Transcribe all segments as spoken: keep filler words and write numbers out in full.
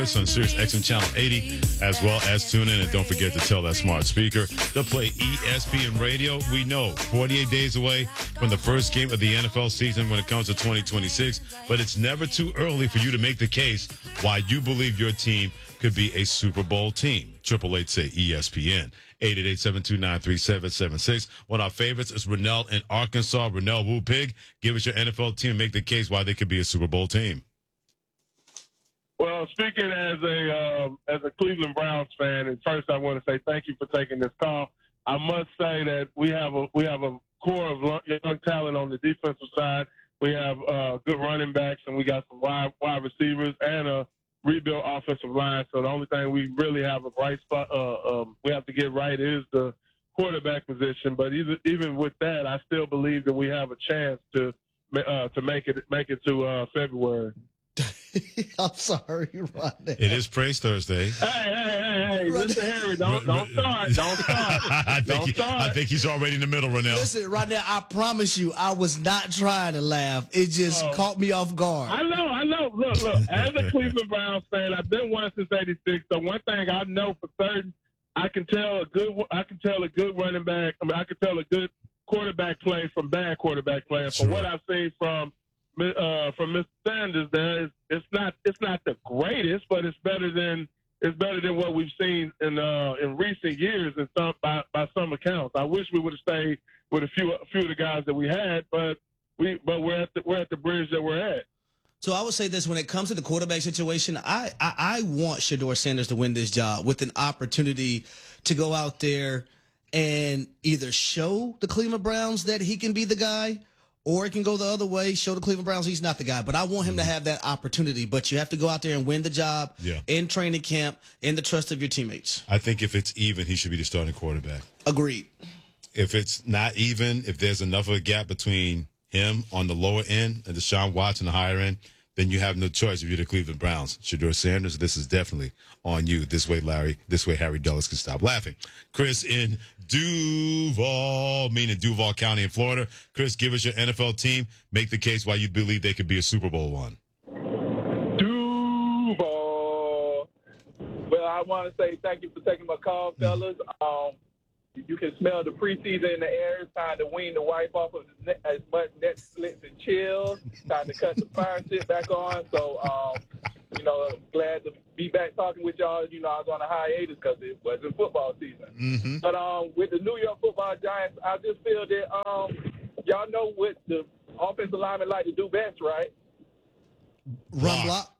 on Sirius X M Channel eighty, as well as tune in. And don't forget to tell that smart speaker to play E S P N Radio. We know forty-eight days away from the first game of the N F L season when it comes to twenty twenty-six, but it's never too early for you to make the case why you believe your team could be a Super Bowl team. Triple eight say E S P N. eight eight eight, seven two nine, three seven seven six. One of our favorites is Rennell in Arkansas. Rennell Woo Pig, give us your N F L team and make the case why they could be a Super Bowl team. Well, speaking as a um, as a Cleveland Browns fan, and first I want to say thank you for taking this call. I must say that we have a we have a core of young talent on the defensive side. We have uh, good running backs, and we got some wide wide receivers and a rebuilt offensive line. So the only thing we really have a bright spot uh, um, we have to get right is the quarterback position. But even even with that, I still believe that we have a chance to uh, to make it make it to uh, February. I'm sorry, Ronnie. It is Praise Thursday. Hey, hey, hey, hey, Mister Harry, don't, don't start. Don't start. I, think don't he, start. I think he's already in the middle, Rennell. Listen, right now, I promise you, I was not trying to laugh. It just Oh. caught me off guard. I know, I know. Look, look, as a Cleveland Browns fan, I've been one since eighty-six, so one thing I know for certain, I can tell a good I can tell a good running back, I mean, I can tell a good quarterback play from bad quarterback play. And Sure. from what I've seen from uh, from Mister Sanders, there is it's not it's not the greatest, but it's better than it's better than what we've seen in uh, in recent years in some by, by some accounts. I wish we would have stayed with a few a few of the guys that we had, but we but we're at the we're at the bridge that we're at. So I would say this: when it comes to the quarterback situation, I, I, I want Shedeur Sanders to win this job with an opportunity to go out there and either show the Cleveland Browns that he can be the guy, or it can go the other way, show the Cleveland Browns he's not the guy. But I want him to have that opportunity. But you have to go out there and win the job Yeah. in training camp, in the trust of your teammates. I think if it's even, he should be the starting quarterback. Agreed. If it's not even, if there's enough of a gap between him on the lower end and Deshaun Watson on the higher end, then you have no choice if you're the Cleveland Browns. Shedeur Sanders, this is definitely on you. This way, Larry, this way, Harry Dulles can stop laughing. Chris in Duval, meaning Duval County in Florida. Chris, give us your N F L team. Make the case why you believe they could be a Super Bowl one. Duval. Well, I want to say thank you for taking my call, fellas. Um, you can smell the preseason in the air. It's time to wean the wife off of the, as much Netflix and chill. Time to cut the fire shit back on. So, um, you know, I'm glad to be back talking with y'all. You know, I was on a hiatus because it wasn't football season. Mm-hmm. But um, with the New York Football Giants, I just feel that um, y'all know what the offensive linemen like to do best, right? Run block.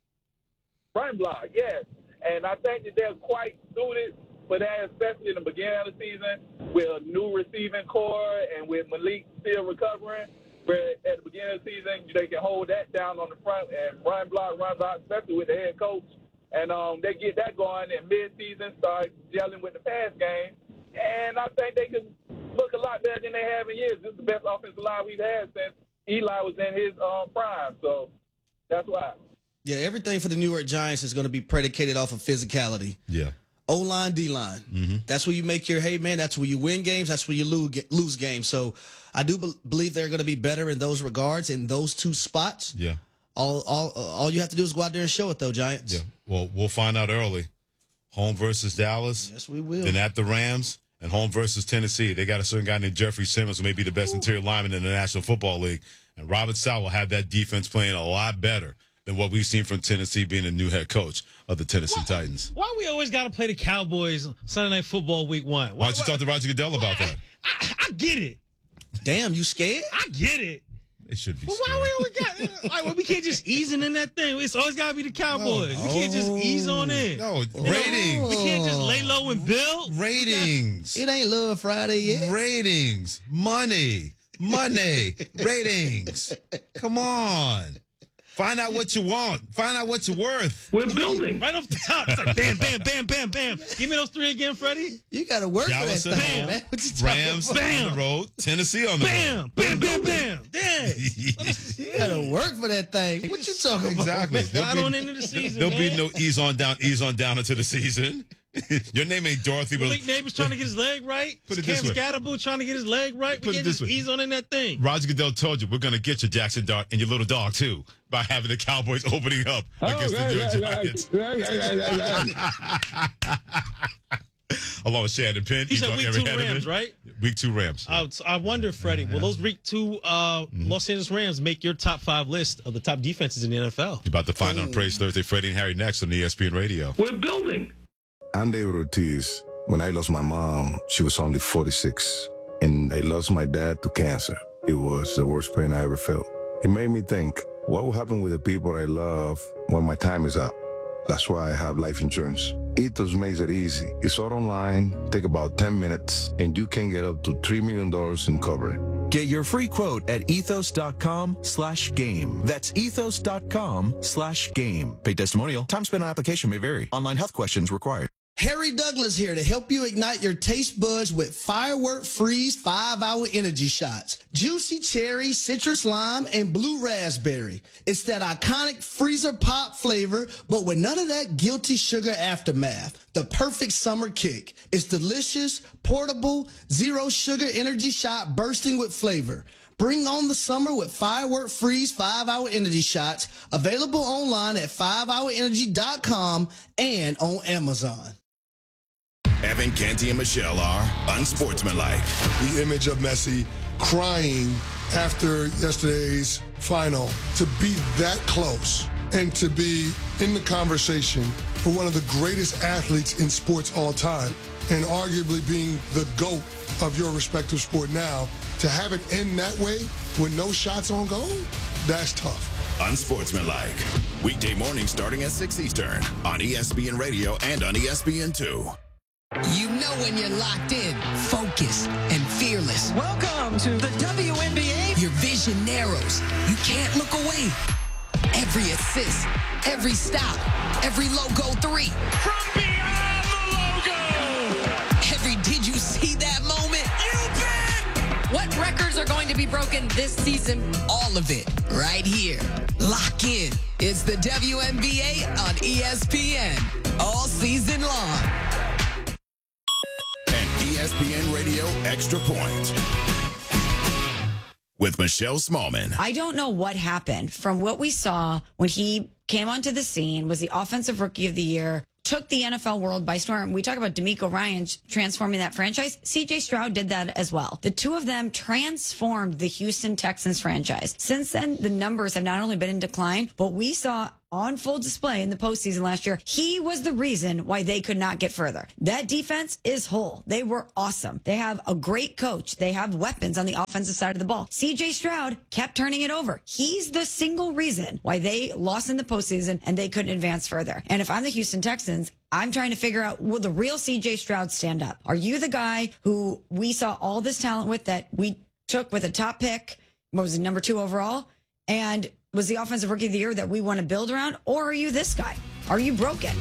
Run block, yes. And I think that they're quite suited for that, especially in the beginning of the season with a new receiving core and with Malik still recovering. But at the beginning of the season, they can hold that down on the front and run block, run block, especially with the head coach. And um, they get that going in mid-season, start gelling with the pass game. And I think they can look a lot better than they have in years. This is the best offensive line we've had since Eli was in his um, prime. So that's why. Yeah, everything for the New York Giants is going to be predicated off of physicality. Yeah. O-line, D-line. Mm-hmm. That's where you make your, hey, man, that's where you win games. That's where you lose, lose games. So I do be- believe they're going to be better in those regards, in those two spots. Yeah. All all, all you have to do is go out there and show it, though, Giants. Yeah. Well, we'll find out early. Home versus Dallas. Yes, we will. Then at the Rams, and home versus Tennessee. They got a certain guy named Jeffrey Simmons who may be the best Ooh. interior lineman in the National Football League. And Robert Saleh will have that defense playing a lot better than what we've seen from Tennessee being a new head coach of the Tennessee why, Titans. Why we always got to play the Cowboys Sunday Night Football week one? Why, why don't you talk to Roger Goodell about that? I, I get it. Damn, you scared? I get it. It should be. But why we always got like well, we can't just ease in that thing. It's always got to be the Cowboys. No. We can't just ease on in. No, you ratings. Know, we can't just lay low and build. Ratings. It ain't Love Friday yet. Ratings. Money. Money. Ratings. Come on. Find out what you want. Find out what you're worth. We're building. Right off the top. It's like bam, bam, bam, bam, bam. Give me those three again, Freddie. You got to work Dallas for that thing, home, man. What you Rams bam. on the road. Tennessee on the bam, road. Bam, bam, bam, bam. Damn. You got to work for that thing. What you talking exactly. about? There'll Right be, on into the season, There'll man. be no ease on down, ease on down into the season. Your name ain't Dorothy, but Malik Neighbors trying to get his leg right. Put it Cam this way. Scatterbull trying to get his leg right. We Put it can't this just way. ease on in that thing. Roger Goodell told you we're going to get you, Jackson Dart, and your little dog, too, by having the Cowboys opening up against the New York Giants. Along with Shannon Penn. He said E-Dog week every two head of Rams, it. right? Week two Rams. I, I wonder, Freddie, will those week two uh, Los Angeles Rams make your top five list of the top defenses in the N F L? You're about to find out on Praise Thursday. Freddie and Harry next on E S P N Radio. We're building. I'm David Ortiz. When I lost my mom, she was only forty-six. And I lost my dad to cancer. It was the worst pain I ever felt. It made me think, what will happen with the people I love when my time is up? That's why I have life insurance. Ethos makes it easy. It's all online, take about ten minutes, and you can get up to three million dollars in coverage. Get your free quote at ethos.com slash game. That's ethos.com slash game. Paid testimonial. Time spent on application may vary. Online health questions required. Harry Douglas here to help you ignite your taste buds with Firework Freeze five hour energy shots. Juicy cherry, citrus lime, and blue raspberry. It's that iconic freezer pop flavor, but with none of that guilty sugar aftermath. The perfect summer kick. It's delicious, portable, zero sugar energy shot bursting with flavor. Bring on the summer with Firework Freeze five hour energy shots. Available online at five hour energy dot com and on Amazon. Evan, Canty, and Michelle are unsportsmanlike. The image of Messi crying after yesterday's final, to be that close and to be in the conversation for one of the greatest athletes in sports all time, and arguably being the GOAT of your respective sport now, to have it end that way with no shots on goal, that's tough. Unsportsmanlike. Weekday morning starting at six Eastern on E S P N Radio and on E S P N two. You know when you're locked in, focused, and fearless. Welcome to the W N B A. Your vision narrows. You can't look away. Every assist, every stop, every logo three. From beyond the logo. Every did you see that moment? You bet. What records are going to be broken this season? All of it right here. Lock in. It's the W N B A on E S P N all season long. E S P N Radio Extra Point with Michelle Smallman. I don't know what happened from what we saw when he came onto the scene, was the offensive rookie of the year, took the N F L world by storm. We talk about DeMeco Ryans transforming that franchise. C J Stroud did that as well. The two of them transformed the Houston Texans franchise. Since then, the numbers have not only been in decline, but we saw on full display in the postseason last year, he was the reason why they could not get further. That defense is whole. They were awesome. They have a great coach. They have weapons on the offensive side of the ball. C J Stroud kept turning it over. He's the single reason why they lost in the postseason and they couldn't advance further. And if I'm the Houston Texans, I'm trying to figure out, will the real C J Stroud stand up? Are you the guy who we saw all this talent with that we took with a top pick? What was it, number two overall? And was the offensive rookie of the year that we want to build around? Or are you this guy? Are you broken?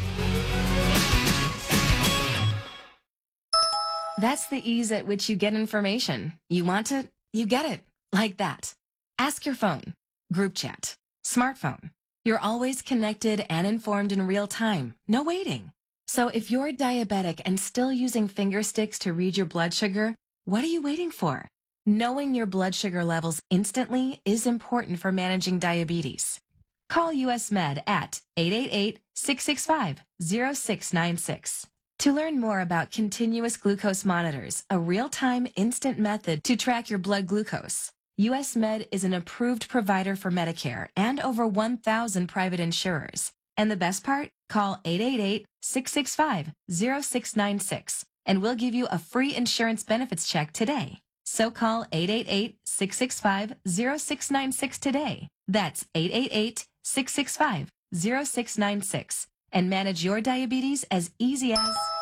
That's the ease at which you get information. You want it, you get it. Like that. Ask your phone. Group chat. Smartphone. You're always connected and informed in real time. No waiting. So if you're diabetic and still using finger sticks to read your blood sugar, what are you waiting for? Knowing your blood sugar levels instantly is important for managing diabetes. Call U S Med at eight eight eight, six six five, zero six nine six. To learn more about continuous glucose monitors, a real-time instant method to track your blood glucose, U S Med is an approved provider for Medicare and over one thousand private insurers. And the best part? Call eight eight eight, six six five, zero six nine six and we'll give you a free insurance benefits check today. So call eight eight eight, six six five, zero six nine six today. That's eight eight eight, six six five, zero six nine six and manage your diabetes as easy as...